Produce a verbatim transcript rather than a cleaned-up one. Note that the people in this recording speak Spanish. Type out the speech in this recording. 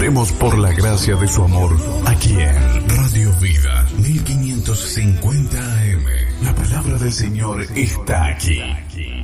Oremos por la gracia de su amor aquí en Radio Vida mil quinientos cincuenta A M. La palabra del Señor está aquí.